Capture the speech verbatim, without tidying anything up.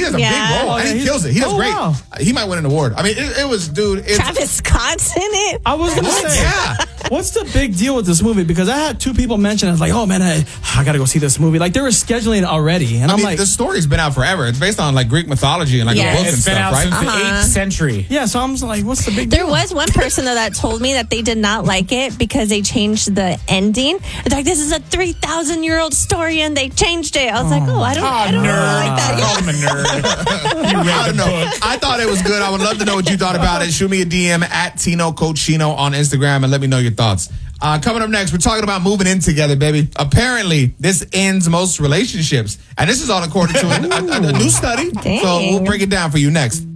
has a Yeah. big role, Oh, and yeah, he he's- kills it. He does oh, great. wow. He might win an award. I mean, it, it was, dude. It's, Travis Scott's in it. I was gonna say, Yeah. what's the big deal with this movie? Because I had two people mention it. I was like, oh man, I, I gotta go see this movie. Like they were scheduling it already, and I I'm mean, like, the story's been out forever. It's based on like Greek mythology and like Yes. books and It's been stuff, out right? since Uh-huh. the eighth century. yeah. So I'm just like, what's the big There deal? was one person though that told me that they did not like it because they changed the ending. They're like, this is a three thousand year old story, and they changed it. I was like, oh, I don't, Oh, I don't nerd. really like that. Call him a nerd. You I read don't the know. book. I thought it was good. I would love to know what you thought about it. Shoot me a D M at Tino Cochino on Instagram and let me know your thoughts. Uh, coming up next, we're talking about moving in together, baby. Apparently, this ends most relationships. And this is all according to a, a, a new study. Dang. So we'll break it down for you next.